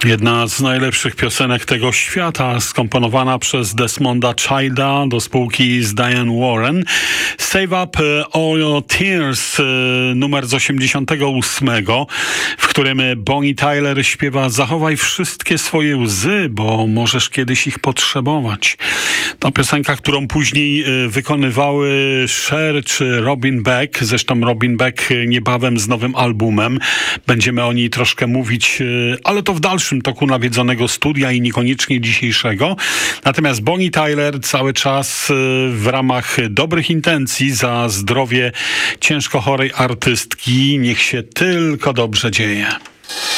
Jedna z najlepszych piosenek tego świata, skomponowana przez Desmonda Childa do spółki z Diane Warren. Save Up All Your Tears, numer z 88, w którym Bonnie Tyler śpiewa: zachowaj wszystkie swoje łzy, bo możesz kiedyś ich potrzebować. To piosenka, którą później wykonywały Cher czy Robin Beck. Zresztą Robin Beck niebawem z nowym albumem. Będziemy o niej troszkę mówić, ale to w dalszym toku nawiedzonego studia i niekoniecznie dzisiejszego. Natomiast Bonnie Tyler cały czas w ramach dobrych intencji za zdrowie ciężko chorej artystki. Niech się tylko dobrze dzieje.